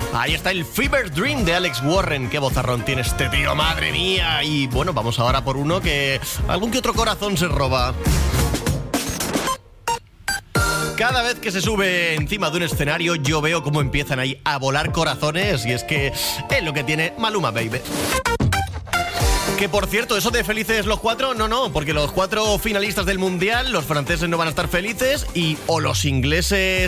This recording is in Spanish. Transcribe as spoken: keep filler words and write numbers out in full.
Ahí está el Fever Dream de Alex Warren. Qué vozarrón tiene este tío, madre mía. Y bueno, vamos ahora por uno que algún que otro corazón se roba. Cada vez que se sube encima de un escenario, yo veo cómo empiezan ahí a volar corazones. Y es que es lo que tiene Maluma, baby. Que por cierto, eso de felices los cuatro, no, no, porque los cuatro finalistas del Mundial, los franceses no van a estar felices y o los ingleses